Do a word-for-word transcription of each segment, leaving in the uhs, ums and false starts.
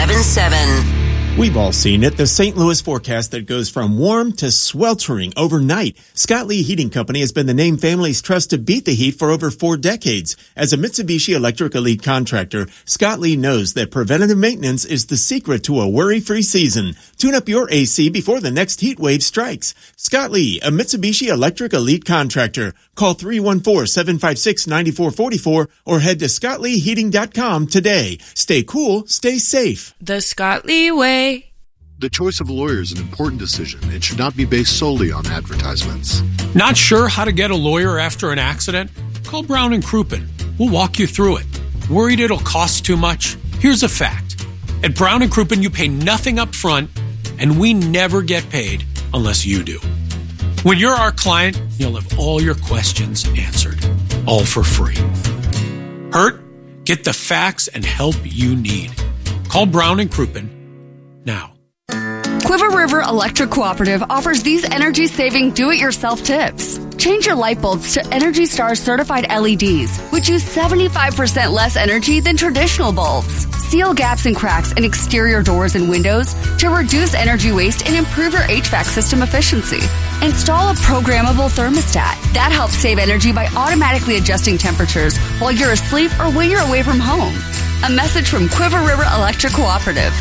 seven seven. We've all seen it, the Saint Louis forecast that goes from warm to sweltering overnight. Scott Lee Heating Company has been the name families trust to beat the heat for over four decades. As a Mitsubishi Electric Elite contractor, Scott Lee knows that preventative maintenance is the secret to a worry-free season. Tune up your A C before the next heat wave strikes. Scott Lee, a Mitsubishi Electric Elite contractor. Call three one four, seven five six, nine four four four or head to scott lee heating dot com today. Stay cool, stay safe. The Scott Lee way. The choice of a lawyer is an important decision. It should not be based solely on advertisements. Not sure how to get a lawyer after an accident? Call Brown and Crouppen. We'll walk you through it. Worried it'll cost too much? Here's a fact. At Brown and Crouppen, you pay nothing up front, and we never get paid unless you do. When you're our client, you'll have all your questions answered, all for free. Hurt? Get the facts and help you need. Call Brown and Crouppen now. Quiver River Electric Cooperative offers these energy-saving do-it-yourself tips. Change your light bulbs to Energy Star certified L E Ds, which use seventy-five percent less energy than traditional bulbs. Seal gaps and cracks in exterior doors and windows to reduce energy waste and improve your H V A C system efficiency. Install a programmable thermostat that helps save energy by automatically adjusting temperatures while you're asleep or when you're away from home. A message from Quiver River Electric Cooperative.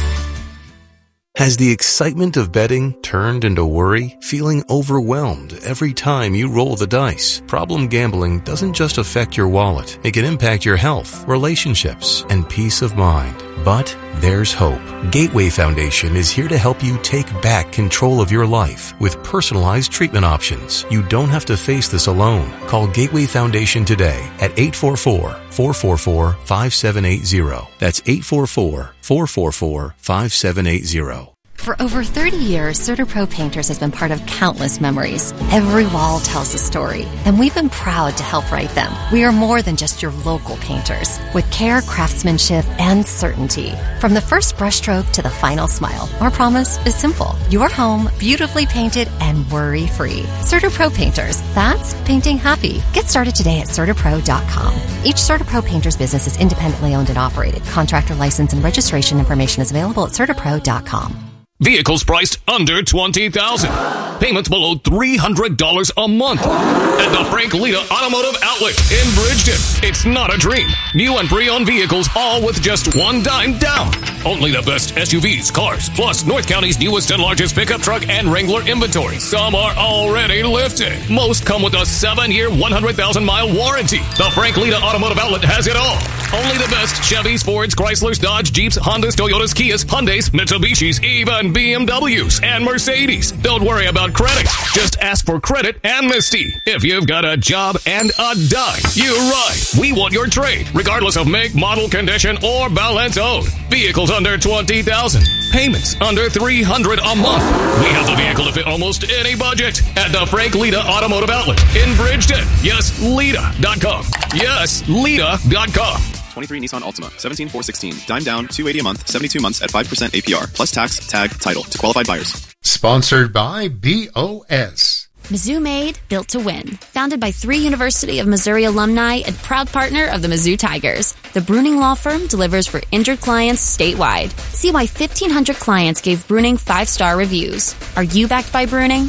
Has the excitement of betting turned into worry? Feeling overwhelmed every time you roll the dice? Problem gambling doesn't just affect your wallet. It can impact your health, relationships, and peace of mind. But there's hope. Gateway Foundation is here to help you take back control of your life with personalized treatment options. You don't have to face this alone. Call Gateway Foundation today at eight four four, four four four, five seven eight zero. That's eight four four, four four four, five seven eight zero. For over thirty years, CertaPro Painters has been part of countless memories. Every wall tells a story, and we've been proud to help write them. We are more than just your local painters, with care, craftsmanship, and certainty. From the first brushstroke to the final smile, our promise is simple. Your home, beautifully painted and worry-free. CertaPro Painters, that's painting happy. Get started today at Certa Pro dot com. Each CertaPro Painters business is independently owned and operated. Contractor license and registration information is available at Certa Pro dot com. Vehicles priced under twenty thousand dollars. Payments below three hundred dollars a month. At the Frank Lita Automotive Outlet in Bridgeton. It's not a dream. New and pre-owned vehicles, all with just one dime down. Only the best S U Vs, cars, plus North County's newest and largest pickup truck and Wrangler inventory. Some are already lifted. Most come with a seven-year, one hundred thousand mile warranty. The Frank Lita Automotive Outlet has it all. Only the best Chevys, Fords, Chryslers, Dodge, Jeeps, Hondas, Toyotas, Kias, Hyundais, Mitsubishis, even B M Ws and Mercedes. Don't worry about credit. Just ask for credit amnesty. If you've got a job and a dime, you ride. We want your trade, regardless of make, model, condition, or balance owed. Vehicles under twenty thousand dollars. Payments under three hundred dollars a month. We have the vehicle to fit almost any budget at the Frank Lita Automotive Outlet in Bridgeton. Yes, Lita dot com. Yes, Lita dot com. twenty-three Nissan Altima, seventeen four sixteen, dime down, two hundred eighty dollars a month, seventy-two months at five percent A P R, plus tax, tag, title to qualified buyers. Sponsored by B O S. Mizzou Made, built to win. Founded by three University of Missouri alumni and proud partner of the Mizzou Tigers, the Bruning Law Firm delivers for injured clients statewide. See why fifteen hundred clients gave Bruning five-star reviews. Are you backed by Bruning?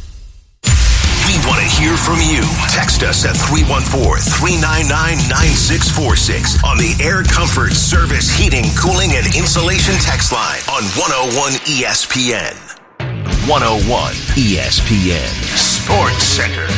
We want to hear from you. Text us at three one four, three nine nine, nine six four six on the Air Comfort Service Heating, Cooling, and Insulation text line on one oh one E S P N. one oh one E S P N Sports Center.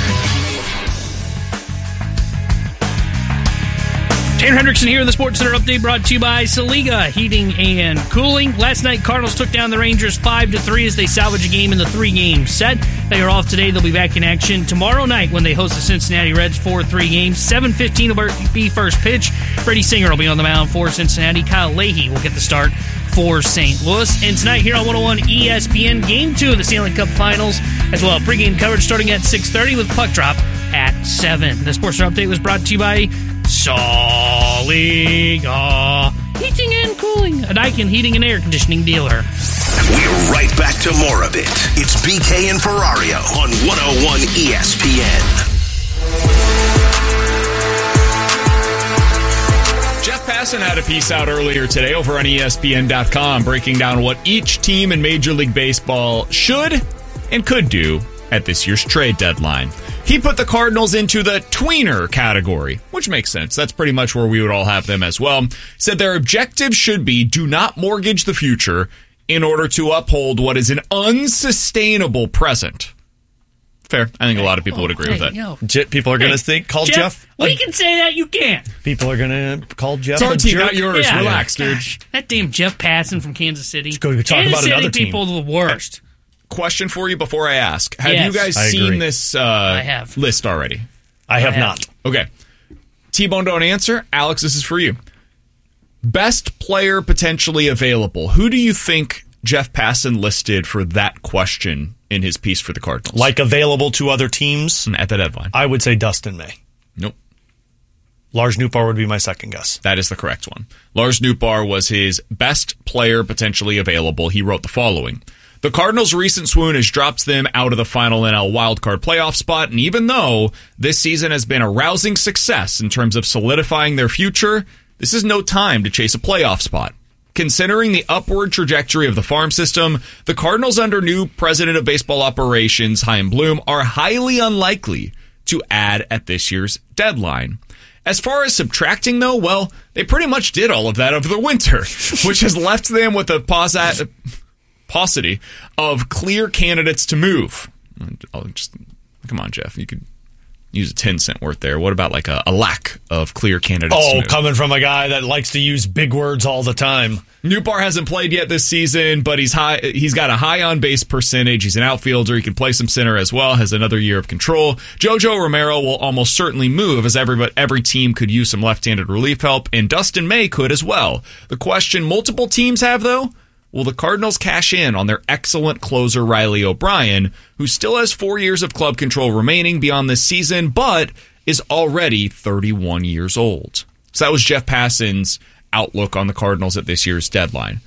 Tanner Hendrickson here in the Sports Center update brought to you by Saliga Heating and Cooling. Last night, Cardinals took down the Rangers five to three as they salvage a game in the three-game set. They are off today. They'll be back in action tomorrow night when they host the Cincinnati Reds for three games. seven fifteen will be first pitch. Freddie Singer will be on the mound for Cincinnati. Kyle Leahy will get the start for Saint Louis. And tonight here on one oh one E S P N, Game two of the Stanley Cup Finals, as well. Pre-game coverage starting at six thirty with puck drop at seven. The Sports Center update was brought to you by Saliga Heating and Cooling, a Daikin heating and air conditioning dealer. We're right back to more of it. It's B K and Ferrario on one oh one E S P N. Jeff Passan had a piece out earlier today over on E S P N dot com breaking down what each team in Major League Baseball should and could do at this year's trade deadline. He put the Cardinals into the tweener category, which makes sense. That's pretty much where we would all have them as well. Said their objective should be do not mortgage the future in order to uphold what is an unsustainable present. Fair. I think a lot of people would agree hey, with that. Yo. J- people are going to think, call Jeff. Jeff. We can say that. You can't. People are going to call Jeff. It's our a team, jerk. not yours. Yeah. Relax, dude. Gosh, that damn Jeff Passan from Kansas City. Let's go talk Kansas about City another team. people are the worst. Question for you before I ask. Have Yes. you guys I seen agree. this uh, I have. list already? I have I have. not. Okay. T-Bone, don't answer. Alex, this is for you. Best player potentially available. Who do you think Jeff Passan listed for that question in his piece for the Cardinals? Like available to other teams? At the deadline. I would say Dustin May. Nope. Lars Nootbaar would be my second guess. That is the correct one. Lars Nootbaar was his best player potentially available. He wrote the following. The Cardinals' recent swoon has dropped them out of the final N L wildcard playoff spot, and even though this season has been a rousing success in terms of solidifying their future, this is no time to chase a playoff spot. Considering the upward trajectory of the farm system, the Cardinals under new president of baseball operations, Chaim Bloom, are highly unlikely to add at this year's deadline. As far as subtracting, though, well, they pretty much did all of that over the winter, which has left them with a pause paucity of clear candidates to move. I'll just come on, Jeff. You could use a ten cent worth there. What about like a, a lack of clear candidates Oh, to move? coming from a guy that likes to use big words all the time. Nootbaar hasn't played yet this season, but he's high. He's got a high on base percentage. He's an outfielder. He can play some center as well. Has another year of control. Jojo Romero will almost certainly move, as every every team could use some left-handed relief help, and Dustin May could as well. The question multiple teams have, though. Will the Cardinals cash in on their excellent closer Riley O'Brien, who still has four years of club control remaining beyond this season, but is already thirty-one years old? So that was Jeff Passan's outlook on the Cardinals at this year's deadline.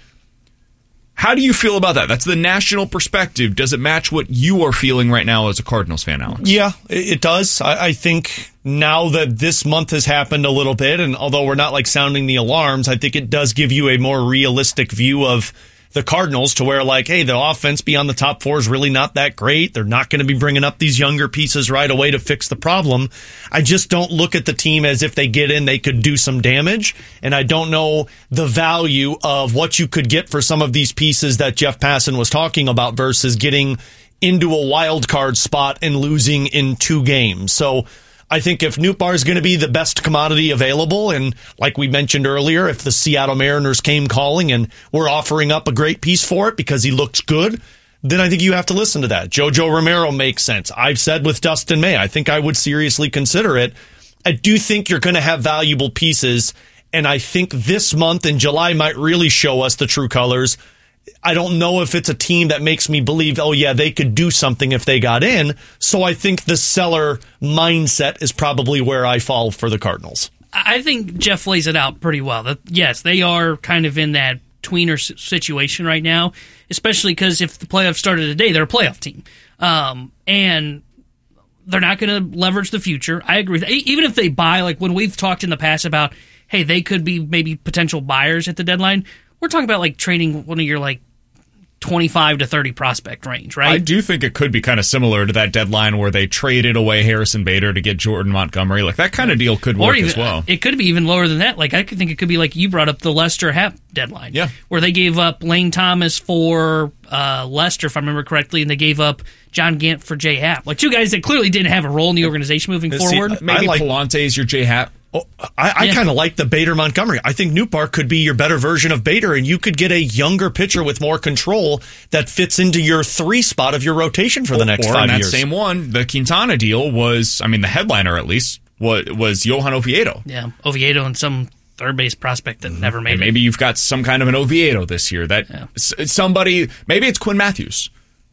How do you feel about that? That's the national perspective. Does it match what you are feeling right now as a Cardinals fan, Alex? Yeah, it does. I, I think now that this month has happened a little bit, and although we're not like sounding the alarms, I think it does give you a more realistic view of the Cardinals to where like, hey, the offense beyond the top four is really not that great. They're not going to be bringing up these younger pieces right away to fix the problem. I just don't look at the team as if they get in, they could do some damage. And I don't know the value of what you could get for some of these pieces that Jeff Passan was talking about versus getting into a wild card spot and losing in two games. So I think if Nootbaar is going to be the best commodity available, and like we mentioned earlier, if the Seattle Mariners came calling and were offering up a great piece for it because he looks good, then I think you have to listen to that. Jojo Romero makes sense. I've said with Dustin May, I think I would seriously consider it. I do think you're going to have valuable pieces, and I think this month in July might really show us the true colors. I don't know if it's a team that makes me believe, oh, yeah, they could do something if they got in. So I think the seller mindset is probably where I fall for the Cardinals. I think Jeff lays it out pretty well. That, yes, they are kind of in that tweener situation right now, especially because if the playoffs started today, they're a playoff team. Um, and they're not going to leverage the future. I agree. Even if they buy, like when we've talked in the past about, hey, they could be maybe potential buyers at the deadline, we're talking about like trading one of your like twenty-five to thirty prospect range, right? I do think it could be kind of similar to that deadline where they traded away Harrison Bader to get Jordan Montgomery. Like that kind of deal could work even, as well. It could be even lower than that. Like I could think it could be like you brought up the Lester Happ deadline. Yeah. Where they gave up Lane Thomas for uh, Lester, if I remember correctly, and they gave up John Gant for Jay Happ. Like two guys that clearly didn't have a role in the organization moving See, forward. Maybe like, Palante is your Jay Happ. Oh, I, I Yeah. kind of like the Bader Montgomery. I think Nootbaar could be your better version of Bader, and you could get a younger pitcher with more control that fits into your three spot of your rotation for the next or five in that years. same one, the Quintana deal was, I mean, the headliner at least was, was Johan Oviedo. Yeah, Oviedo and some third base prospect that never made And it. maybe you've got some kind of an Oviedo this year that Yeah. s- somebody, maybe it's Quinn Matthews,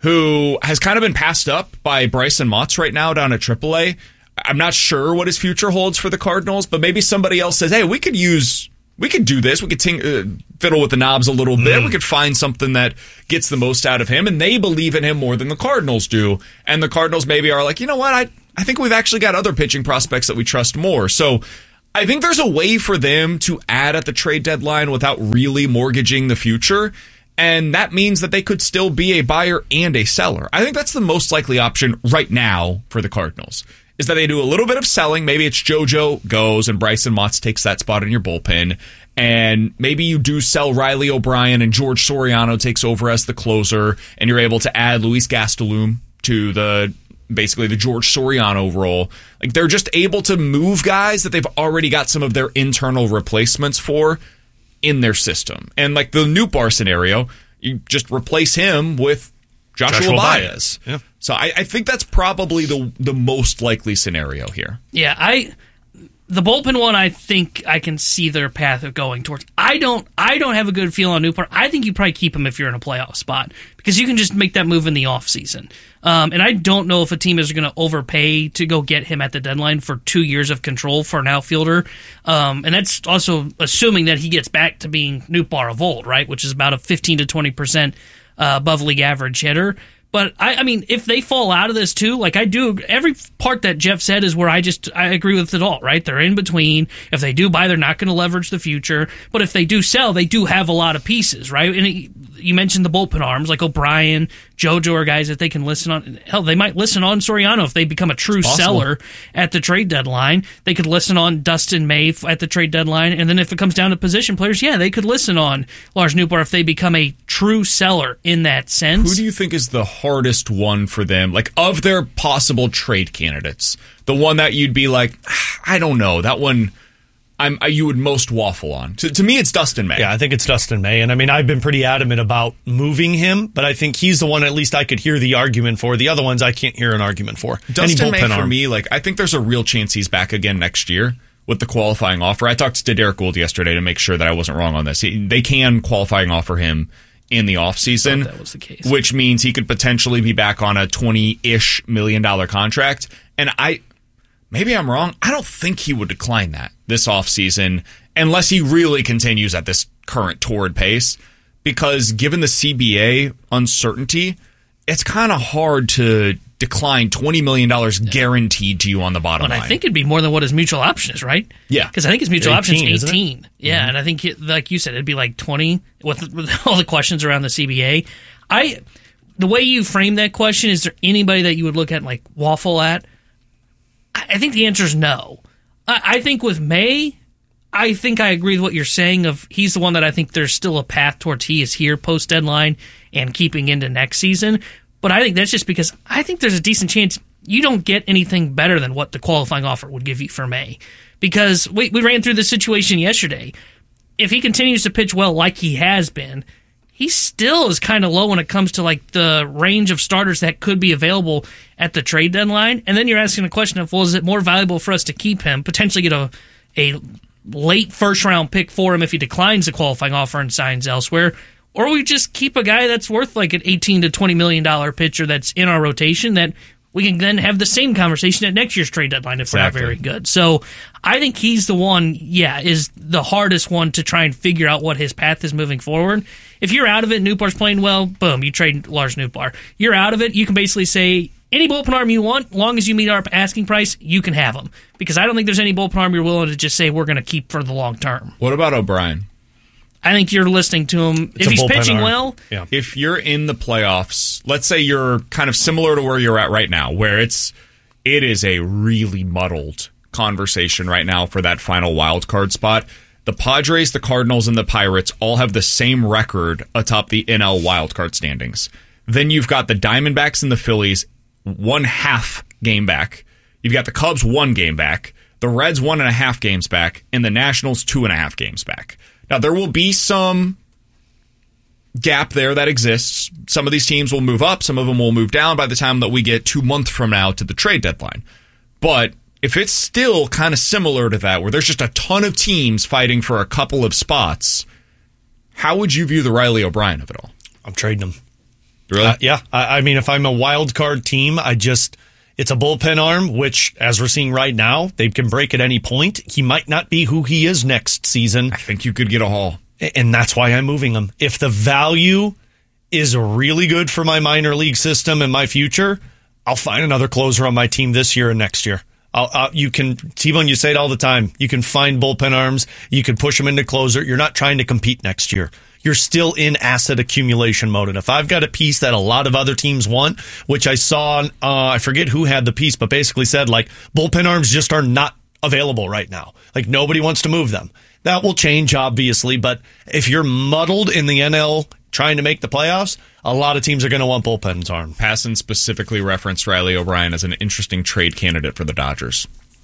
who has kind of been passed up by Bryson Motts right now down at triple A. I'm not sure what his future holds for the Cardinals, but maybe somebody else says, hey, we could use, we could do this. We could ting- uh, fiddle with the knobs a little bit. Mm. We could find something that gets the most out of him, and they believe in him more than the Cardinals do. And the Cardinals maybe are like, you know what, I, I think we've actually got other pitching prospects that we trust more. So I think there's a way for them to add at the trade deadline without really mortgaging the future. And that means that they could still be a buyer and a seller. I think that's the most likely option right now for the Cardinals, is that they do a little bit of selling. Maybe it's JoJo goes and Bryson Motts takes that spot in your bullpen. And maybe you do sell Riley O'Brien and George Soriano takes over as the closer, and you're able to add Luis Gastelum to the basically the George Soriano role. Like, they're just able to move guys that they've already got some of their internal replacements for in their system. And like the Nootbaar scenario, you just replace him with Joshua, Joshua Baez. Baez. Yeah. So I, I think that's probably the the most likely scenario here. Yeah, I the bullpen one, I think I can see their path of going towards. I don't I don't have a good feel on Nootbaar. I think you probably keep him if you're in a playoff spot, because you can just make that move in the offseason. Um, and I don't know if a team is going to overpay to go get him at the deadline for two years of control for an outfielder. Um, and that's also assuming that he gets back to being Nootbaar of old, right? Which is about a fifteen to twenty percent uh, above league average hitter. But, I, I mean, if they fall out of this, too, like I do, every part that Jeff said is where I just, I agree with it all, right? They're in between. If they do buy, they're not going to leverage the future. But if they do sell, they do have a lot of pieces, right? And it, you mentioned the bullpen arms, like O'Brien, JoJo are guys that they can listen on. Hell, they might listen on Soriano if they become a true seller at the trade deadline. They could listen on Dustin May at the trade deadline. And then if it comes down to position players, yeah, they could listen on Lars Nootbaar if they become a true seller in that sense. Who do you think is the hardest one for them? Like, of their possible trade candidates, the one that you'd be like, I don't know, that one I'm you would most waffle on. To, to me, it's Dustin May. Yeah, I think it's Dustin May. And I mean, I've been pretty adamant about moving him, but I think he's the one at least I could hear the argument for. The other ones I can't hear an argument for. Dustin May, for arm. me, like, I think there's a real chance he's back again next year with the qualifying offer. I talked to Derek Gould yesterday to make sure that I wasn't wrong on this. He, they can qualifying offer him in the offseason, that was the case. Which means he could potentially be back on a twenty-ish million dollar contract. And I, maybe I'm wrong, I don't think he would decline that this offseason unless he really continues at this current torrid pace, because given the C B A uncertainty, it's kind of hard to decline twenty million dollars guaranteed to you on the bottom and line. I think it'd be more than what his mutual option is, right? Yeah. Because I think his mutual option is eighteen. Yeah, Mm-hmm. and I think, it, like you said, it'd be like twenty with, with all the questions around the C B A. I, the way you frame that question, is there anybody that you would look at and like waffle at? I, I think the answer is no. I, I think with May, I think I agree with what you're saying of he's the one that I think there's still a path towards he is here post-deadline and keeping into next season. But I think that's just because I think there's a decent chance you don't get anything better than what the qualifying offer would give you for May. Because we, we ran through this situation yesterday. If he continues to pitch well like he has been, he still is kind of low when it comes to like the range of starters that could be available at the trade deadline. And then you're asking the question of, well, is it more valuable for us to keep him, potentially get a a late first round pick for him if he declines the qualifying offer and signs elsewhere? Or we just keep a guy that's worth like an eighteen to twenty million dollars pitcher that's in our rotation that we can then have the same conversation at next year's trade deadline if Exactly. we're not very good. So I think he's the one, yeah, is the hardest one to try and figure out what his path is moving forward. If you're out of it, Nootbaar's playing well, boom, you trade Lars Nootbaar. You're out of it, you can basically say, any bullpen arm you want, long as you meet our asking price, you can have them. Because I don't think there's any bullpen arm you're willing to just say we're going to keep for the long term. What about O'Brien? I think you're listening to him. It's if a he's bullpen pitching arm. well, Yeah. If you're in the playoffs, let's say you're kind of similar to where you're at right now, where it's it is a really muddled conversation right now for that final wild card spot. The Padres, the Cardinals, and the Pirates all have the same record atop the N L wild card standings. Then you've got the Diamondbacks and the Phillies one half game back. You've got the Cubs one game back, the Reds one and a half games back, and the Nationals two and a half games back. Now, there will be some gap there that exists. Some of these teams will move up. Some of them will move down by the time that we get two months from now to the trade deadline. But if it's still kind of similar to that, where there's just a ton of teams fighting for a couple of spots, how would you view the Riley O'Brien of it all? I'm trading him. Really? Uh, yeah. I, I mean, if I'm a wild card team, I just... It's a bullpen arm, which, as we're seeing right now, they can break at any point. He might not be who he is next season. I think you could get a haul. And that's why I'm moving him. If the value is really good for my minor league system and my future, I'll find another closer on my team this year and next year. Uh, uh, you can, T-Bone, you say it all the time. You can find bullpen arms. You can push them into closer. You're not trying to compete next year. You're still in asset accumulation mode. And if I've got a piece that a lot of other teams want, which I saw, uh, I forget who had the piece, but basically said, like, bullpen arms just are not available right now. Like, nobody wants to move them. That will change, obviously, but if you're muddled in the N L trying to make the playoffs, a lot of teams are going to want bullpens arm. Passan specifically referenced Riley O'Brien as an interesting trade candidate for the Dodgers.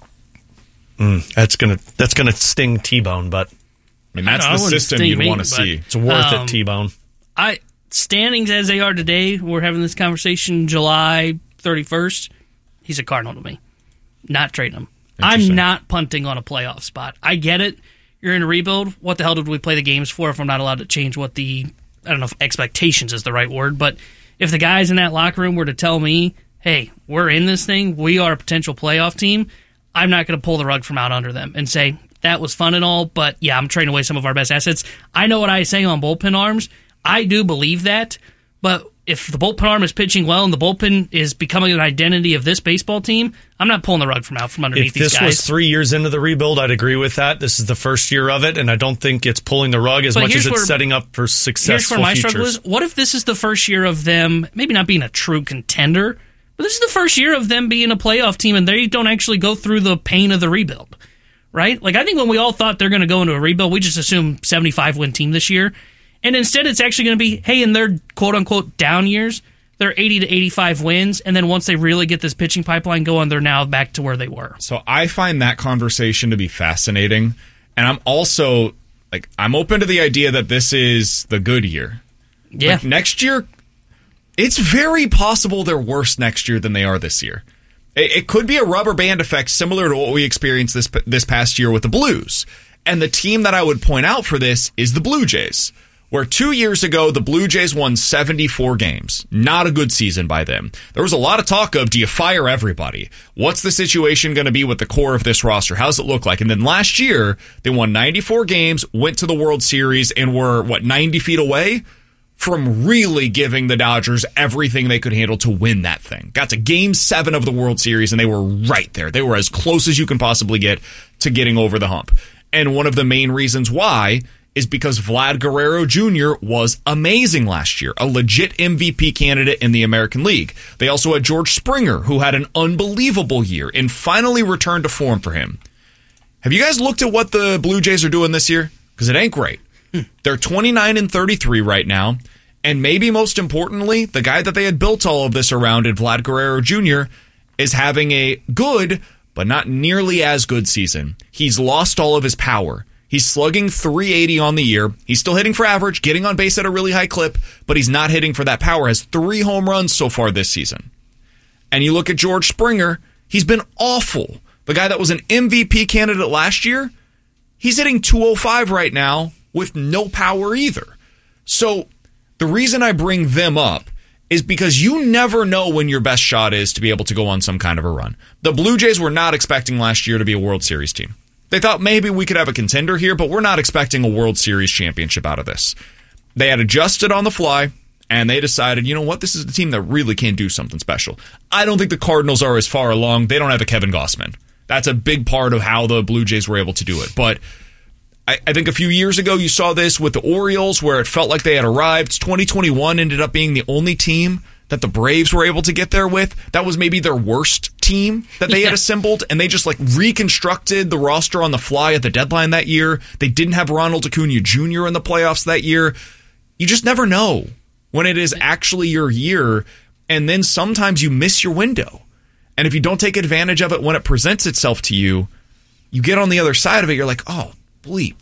Mm, that's gonna that's gonna sting T-Bone, but I mean that's I the system you'd want to see. It's worth um, it, T-Bone. I standings as they are today, we're having this conversation July thirty-first. He's a Cardinal to me. Not trading him. I'm not punting on a playoff spot. I get it. You're in a rebuild. What the hell did we play the games for if I'm not allowed to change what the, I don't know if expectations is the right word, but if the guys in that locker room were to tell me, hey, we're in this thing, we are a potential playoff team, I'm not going to pull the rug from out under them and say, that was fun and all, but yeah, I'm trading away some of our best assets. I know what I say on bullpen arms. I do believe that, but if the bullpen arm is pitching well and the bullpen is becoming an identity of this baseball team, I'm not pulling the rug from out from underneath if these guys. If this was three years into the rebuild, I'd agree with that. This is the first year of it, and I don't think it's pulling the rug as but much as it's where, setting up for successful Here's where my futures. struggle is. What if this is the first year of them maybe not being a true contender, but this is the first year of them being a playoff team and they don't actually go through the pain of the rebuild, right? Like, I think when we all thought they're going to go into a rebuild, we just assumed seventy-five win team this year. And instead it's actually going to be, hey, in their quote-unquote down years, they're eighty to eighty-five wins, and then once they really get this pitching pipeline going, they're now back to where they were. So I find that conversation to be fascinating, and I'm also, like, I'm open to the idea that this is the good year. Yeah. Like, next year, it's very possible they're worse next year than they are this year. It, it could be a rubber band effect similar to what we experienced this this past year with the Blues. And the team that I would point out for this is the Blue Jays, where two years ago, the Blue Jays won seventy-four games. Not a good season by them. There was a lot of talk of, do you fire everybody? What's the situation going to be with the core of this roster? How does it look like? And then last year, they won ninety-four games, went to the World Series, and were, what, ninety feet away from really giving the Dodgers everything they could handle to win that thing. Got to game seven of the World Series, and they were right there. They were as close as you can possibly get to getting over the hump. And one of the main reasons why is because Vlad Guerrero Junior was amazing last year, a legit M V P candidate in the American League. They also had George Springer, who had an unbelievable year and finally returned to form for him. Have you guys looked at what the Blue Jays are doing this year? Because it ain't great. Hmm. They're twenty-nine and thirty-three right now, and maybe most importantly, the guy that they had built all of this around in Vlad Guerrero Junior is having a good, but not nearly as good season. He's lost all of his power. He's slugging three eighty on the year. He's still hitting for average, getting on base at a really high clip, but he's not hitting for that power. Has three home runs so far this season. And you look at George Springer, he's been awful. The guy that was an M V P candidate last year, he's hitting two oh five right now with no power either. So the reason I bring them up is because you never know when your best shot is to be able to go on some kind of a run. The Blue Jays were not expecting last year to be a World Series team. They thought maybe we could have a contender here, but we're not expecting a World Series championship out of this. They had adjusted on the fly, and they decided, you know what, this is the team that really can do something special. I don't think the Cardinals are as far along. They don't have a Kevin Gossman. That's a big part of how the Blue Jays were able to do it. But I, I think a few years ago you saw this with the Orioles, where it felt like they had arrived. twenty twenty-one ended up being the only team that the Braves were able to get there with. That was maybe their worst team that they yeah. had assembled, and they just like reconstructed the roster on the fly at the deadline that year. They didn't have Ronald Acuna Junior in the playoffs that year. You just never know when it is actually your year, and then sometimes you miss your window. And if you don't take advantage of it when it presents itself to you, you get on the other side of it, you're like, oh, bleep.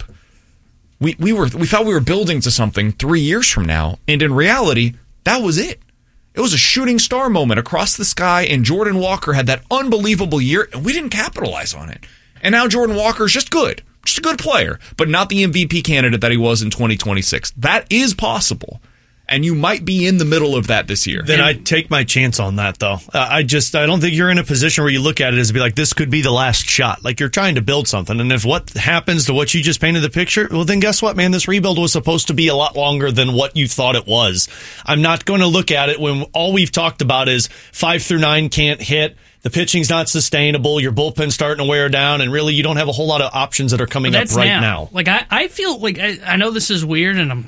We we were we thought we were building to something three years from now, and in reality, that was it. It was a shooting star moment across the sky, and Jordan Walker had that unbelievable year, and we didn't capitalize on it. And now Jordan Walker is just good. Just a good player, but not the M V P candidate that he was in twenty twenty-six. That is possible, and you might be in the middle of that this year. Then and, I'd take my chance on that, though. Uh, I just, I don't think you're in a position where you look at it as be like, this could be the last shot. Like, you're trying to build something, and if what happens to what you just painted the picture, well, then guess what, man? This rebuild was supposed to be a lot longer than what you thought it was. I'm not going to look at it when all we've talked about is five through nine can't hit. the pitching's not sustainable. Your bullpen's starting to wear down, and really, you don't have a whole lot of options that are coming up right now. now. Like I, I feel like I, I know this is weird, and I'm